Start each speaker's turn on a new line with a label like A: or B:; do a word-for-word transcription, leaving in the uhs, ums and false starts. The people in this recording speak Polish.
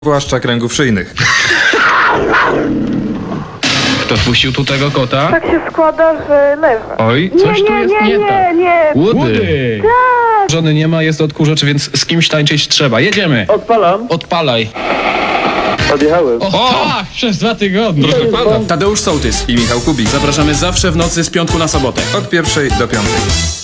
A: zwłaszcza kręgów szyjnych.
B: Kto wpuścił tu tego kota?
C: Tak się składa, że leży.
B: Oj, coś
C: nie,
B: tu
C: nie,
B: jest
C: nie,
B: nie,
C: nie,
B: tak.
C: nie.
B: Łudy.
C: Tak.
B: Żony nie ma, jest odkurzacz, więc z kimś tańczyć trzeba. Jedziemy.
D: Odpalam.
B: Odpalaj.
D: Odjechałem.
B: O, tak, przez dwa tygodnie.
A: Proszę pana.
E: Tadeusz Sołtys
A: I Michał Kubik.
E: Zapraszamy zawsze w nocy z piątku na sobotę.
A: Od pierwszej do piątej.